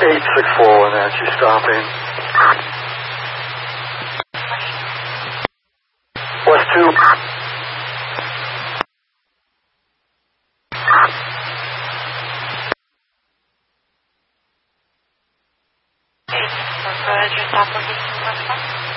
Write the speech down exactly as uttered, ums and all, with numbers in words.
eight six four one, that's you stopping. West two. eight six four, go ahead, your stop location, West one.